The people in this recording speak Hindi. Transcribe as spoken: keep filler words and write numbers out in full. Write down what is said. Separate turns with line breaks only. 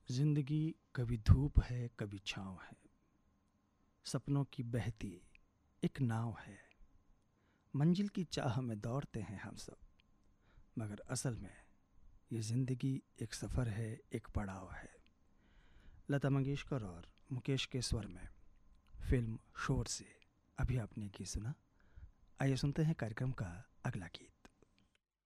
जिंदगी कभी धूप है कभी छाँव है, सपनों की बहती एक नाव है। मंजिल की चाह में दौड़ते हैं हम सब, मगर असल में ये ज़िंदगी एक सफ़र है, एक पड़ाव है। लता मंगेशकर और मुकेश के स्वर में फिल्म शोर से अभी आपने गीत सुना। आइए सुनते हैं कार्यक्रम का अगला गीत।